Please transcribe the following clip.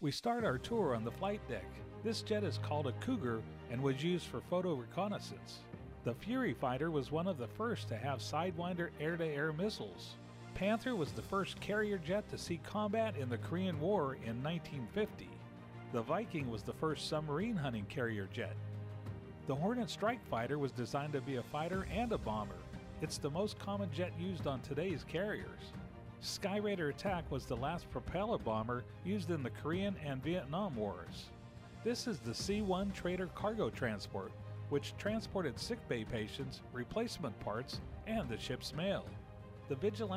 We start our tour on the flight deck. This jet is called a Cougar and was used for photo reconnaissance. The Fury fighter was one of the first to have Sidewinder air-to-air missiles. Panther was the first carrier jet to see combat in the Korean War in 1950. The Viking was the first submarine hunting carrier jet. The Hornet Strike Fighter was designed to be a fighter and a bomber. It's the most common jet used on today's carriers. Skyraider Attack was the last propeller bomber used in the Korean and Vietnam Wars. This is the C-1 Trader cargo transport, which transported sickbay patients, replacement parts, and the ship's mail. The Vigilante